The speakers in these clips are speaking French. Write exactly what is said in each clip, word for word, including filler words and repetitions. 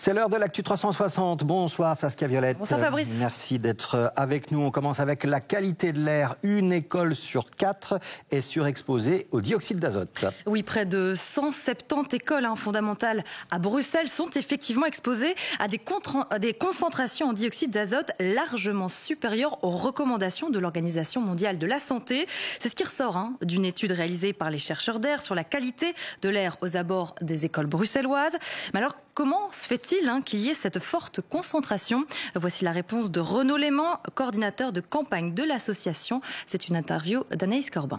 C'est l'heure de l'actu trois cent soixante. Bonsoir Saskia Violette. Bonsoir Fabrice. Merci d'être avec nous. On commence avec la qualité de l'air. Une école sur quatre est surexposée au dioxyde d'azote. Oui, près de cent soixante-dix écoles hein, fondamentales à Bruxelles sont effectivement exposées à des, à des concentrations en dioxyde d'azote largement supérieures aux recommandations de l'Organisation mondiale de la santé. C'est ce qui ressort hein, d'une étude réalisée par les chercheurs d'air sur la qualité de l'air aux abords des écoles bruxelloises. Mais alors, comment se fait-il hein, qu'il y ait cette forte concentration? Voici la réponse de Renaud Léman, coordinateur de campagne de l'association. C'est une interview d'Anaïs Corbin.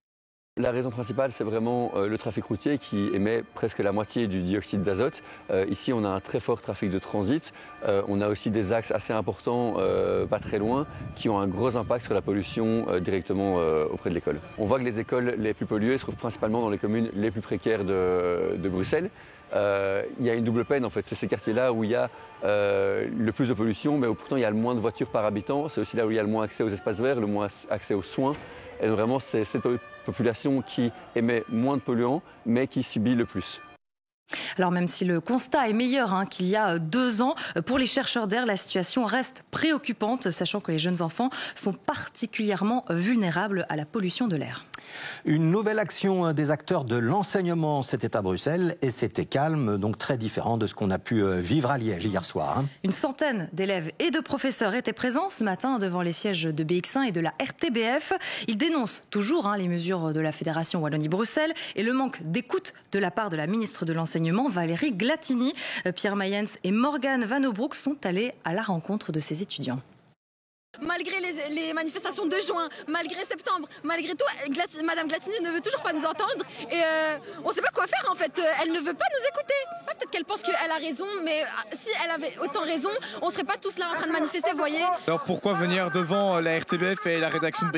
La raison principale, c'est vraiment euh, le trafic routier qui émet presque la moitié du dioxyde d'azote. Euh, ici, on a un très fort trafic de transit. Euh, on a aussi des axes assez importants, euh, pas très loin, qui ont un gros impact sur la pollution euh, directement euh, auprès de l'école. On voit que les écoles les plus polluées se trouvent principalement dans les communes les plus précaires de, de Bruxelles. Euh, il y a une double peine en fait, c'est ces quartiers-là où il y a euh, le plus de pollution, mais où pourtant il y a le moins de voitures par habitant. C'est aussi là où il y a le moins accès aux espaces verts, le moins accès aux soins. Et vraiment, c'est cette population qui émet moins de polluants, mais qui subit le plus. Alors même si le constat est meilleur hein, qu'il y a deux ans, pour les chercheurs d'air, la situation reste préoccupante, sachant que les jeunes enfants sont particulièrement vulnérables à la pollution de l'air. Une nouvelle action des acteurs de l'enseignement, c'était à Bruxelles et c'était calme, donc très différent de ce qu'on a pu vivre à Liège hier soir. Hein. Une centaine d'élèves et de professeurs étaient présents ce matin devant les sièges de B X un et de la R T B F. Ils dénoncent toujours hein, les mesures de la Fédération Wallonie-Bruxelles et le manque d'écoute de la part de la ministre de l'Enseignement, Valérie Glatini. Pierre Mayens et Morgane Van Obroek sont allés à la rencontre de ces étudiants. Malgré les, les manifestations de juin, malgré septembre, malgré tout, Glat- Madame Glatini ne veut toujours pas nous entendre et euh, on ne sait pas quoi faire en fait. Elle ne veut pas nous écouter. Peut-être qu'elle pense qu'elle a raison, mais si elle avait autant raison, on ne serait pas tous là en train de manifester, vous voyez. Alors pourquoi venir devant la R T B F et la rédaction de